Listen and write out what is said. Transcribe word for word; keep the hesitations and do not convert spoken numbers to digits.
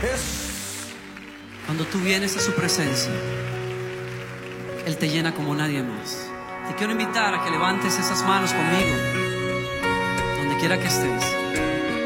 Cuando tú vienes a su presencia, Él te llena como nadie más. Te quiero invitar a que levantes esas manos conmigo, donde quiera que estés.